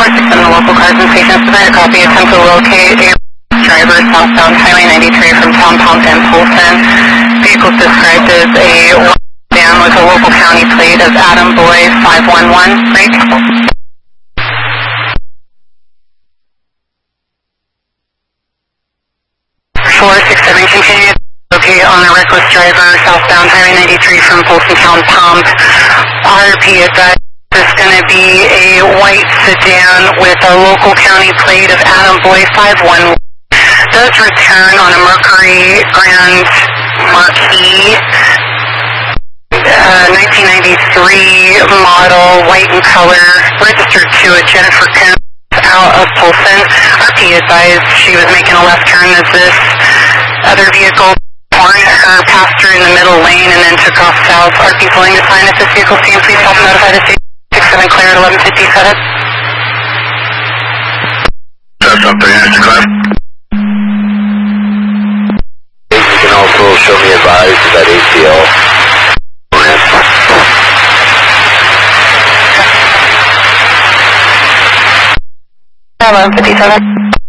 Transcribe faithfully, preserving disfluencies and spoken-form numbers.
four six seven, the local cars and stations provide a copy. Attempt to locate a driver southbound Highway ninety-three from Town Pump and Polson. Vehicle described as a van with a local county plate of Adam Boy five one one. Break. four six seven, continue to locate on a reckless driver southbound Highway ninety-three from Polson Town Pump. R P advised is going to be a white sedan with a local county plate of Adam Boy five one one. Does return on a Mercury Grand Marquis, uh, nineteen ninety-three model, white in color, registered to a Jennifer Kemp out of Polson. R P advised she was making a left turn as this other vehicle poured her past her in the middle lane and then took off south. R P pulling the sign. If this vehicle seen, please help notify the six seven clear at eleven fifty. Set up. That's something extra class. You can also show me advised that A C L. eleven fifty-seven.